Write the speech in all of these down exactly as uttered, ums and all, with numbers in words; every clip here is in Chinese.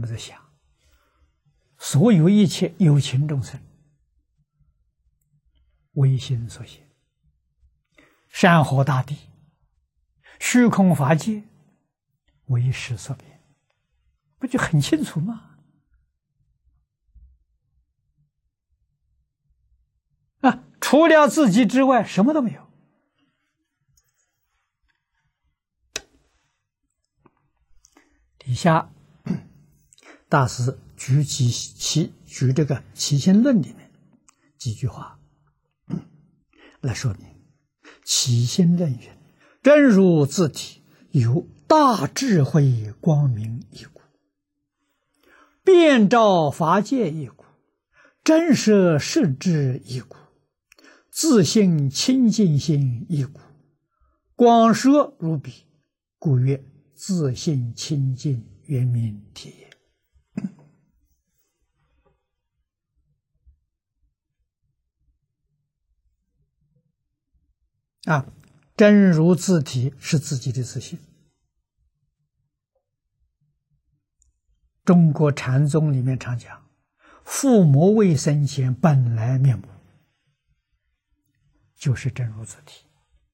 们在想，所有一切有情众生，唯心所现，山河大地、虚空法界，为识所变，不就很清楚吗？啊，除了自己之外，什么都没有。底下大师举几其举这个《起心论》里面几句话来说明，《起心论》云：“真如自体有大智慧光明一股，遍照法界一股，真实实质一股，自性清净心一股，广摄如彼，故曰自性清净圆明体也。”啊，真如自体是自己的自性。中国禅宗里面常讲，父母未生前本来面目，就是真如自体。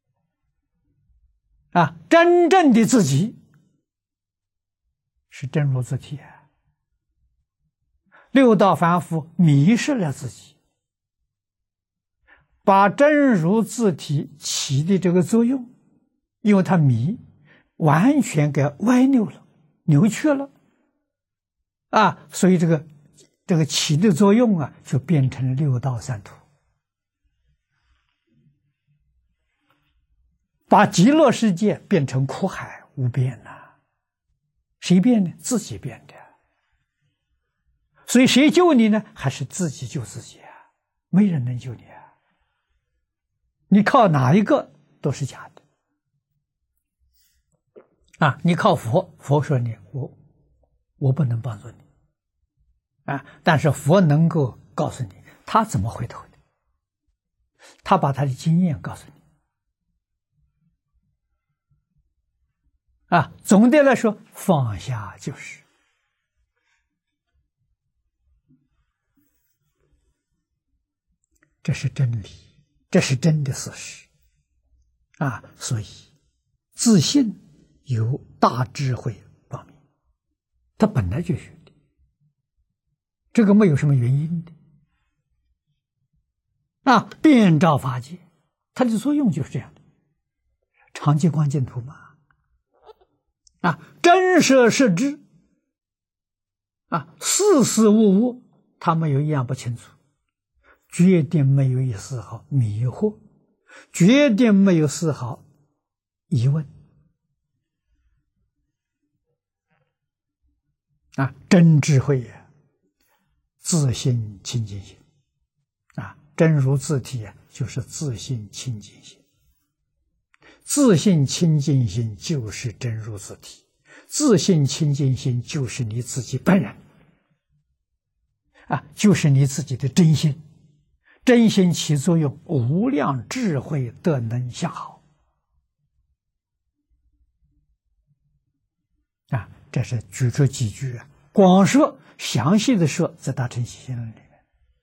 啊，真正的自己是真如自体啊。六道凡夫迷失了自己，把真如自体起的这个作用，因为它迷，完全给歪扭了、扭曲了，啊，所以这个这个起的作用啊，就变成六道三途，把极乐世界变成苦海无边呐、啊。谁变的？自己变的。所以谁救你呢？还是自己救自己啊，没人能救你啊。你靠哪一个都是假的啊！你靠佛，佛说你我我不能帮助你啊，但是佛能够告诉你他怎么回头的，他把他的经验告诉你啊。总的来说，放下就是，这是真理。这是真的事实啊！所以自信有大智慧光明，它本来就有的，这个没有什么原因的啊！遍照法界，它的作用就是这样的，常寂光净土嘛啊！真实实知啊，事事物物，它没有一样不清楚。决定没有一丝毫迷惑，决定没有丝毫疑问啊！真智慧呀、啊，自性清净心啊，真如自体啊，就是自性清净心。自性清净心就是真如自体，自性清净心就是你自己本人啊，就是你自己的真心。真心起作用，无量智慧德能相好啊！这是举出几句啊，广说详细的说，在《大乘起信论》里面，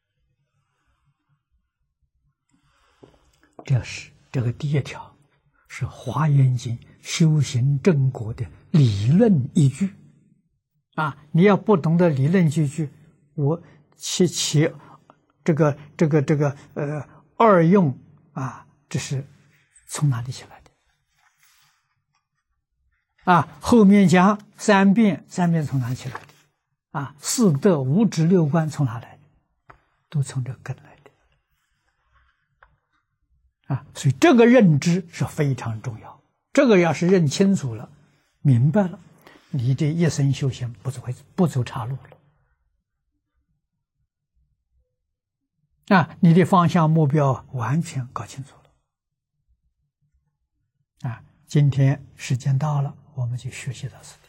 这是这个第一条，是《华严经》修行正果的理论依据啊！你要不懂得理论依据，我其其。这个这个这个呃二用啊，这是从哪里起来的啊？后面讲三变，三变从哪里起来的啊？四德五指六观从哪来的？都从这根来的啊！所以这个认知是非常重要。这个要是认清楚了、明白了，你的一生修行不走不走岔路了。啊，你的方向目标完全搞清楚了。啊，今天时间到了，我们就学习到此地。